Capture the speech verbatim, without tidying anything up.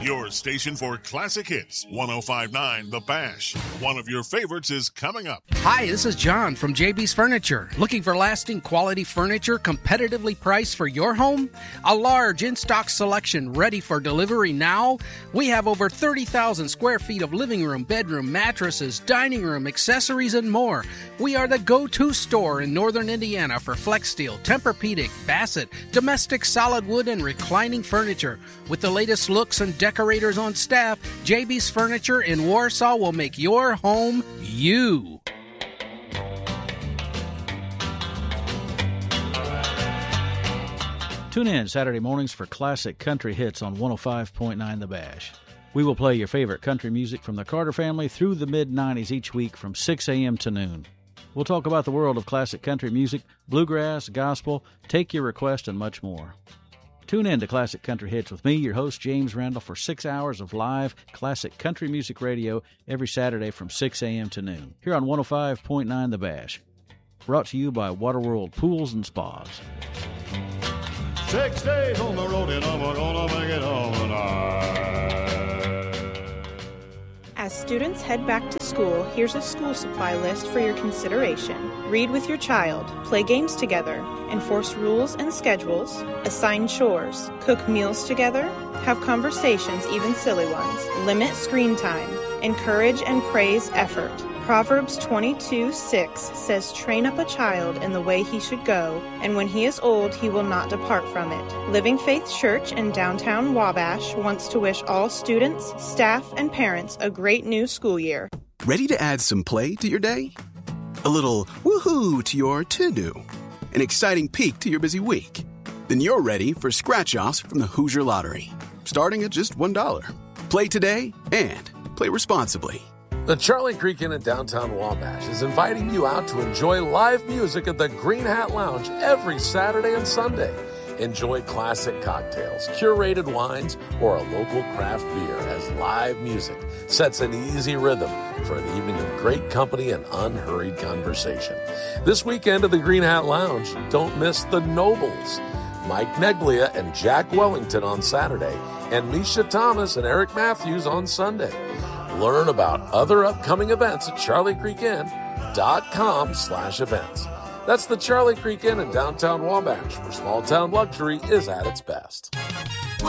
Your station for classic hits, one oh five point nine The Bash. One of your favorites is coming up. Hi, this is John from J B's Furniture. Looking for lasting quality furniture competitively priced for your home? A large in-stock selection ready for delivery now? We have over thirty thousand square feet of living room, bedroom, mattresses, dining room, accessories, and more. We are the go-to store in northern Indiana for FlexSteel, Tempur-Pedic, Bassett, domestic solid wood, and reclining furniture. With the latest looks and decorators on staff, J B's Furniture in Warsaw will make your home you. Tune in Saturday mornings for classic country hits on one oh five point nine The Bash. We will play your favorite country music from the Carter family through the mid nineties each week from six a.m. to noon. We'll talk about the world of classic country music, bluegrass, gospel, take your request, and much more. Tune in to Classic Country Hits with me, your host, James Randall, for six hours of live classic country music radio every Saturday from six a.m. to noon, here on one oh five point nine The Bash. Brought to you by Waterworld Pools and Spas. Six days on the road and I'm gonna make it home tonight. As students head back to school, here's a school supply list for your consideration. Read with your child, play games together, enforce rules and schedules, assign chores, cook meals together, have conversations, even silly ones, limit screen time, encourage and praise effort. Proverbs twenty-two six says, "Train up a child in the way he should go, and when he is old, he will not depart from it." Living Faith Church in downtown Wabash wants to wish all students, staff, and parents a great new school year. Ready to add some play to your day? A little woohoo to your to-do? An exciting peek to your busy week? Then you're ready for scratch-offs from the Hoosier Lottery, starting at just one dollar. Play today and play responsibly. The Charlie Creek Inn in downtown Wabash is inviting you out to enjoy live music at the Green Hat Lounge every Saturday and Sunday. Enjoy classic cocktails, curated wines, or a local craft beer as live music sets an easy rhythm for an evening of great company and unhurried conversation. This weekend at the Green Hat Lounge, don't miss the Nobles, Mike Neglia and Jack Wellington on Saturday, and Misha Thomas and Eric Matthews on Sunday. Learn about other upcoming events at charlie creek inn dot com slash events. That's the Charlie Creek Inn in downtown Wabash, where small-town luxury is at its best.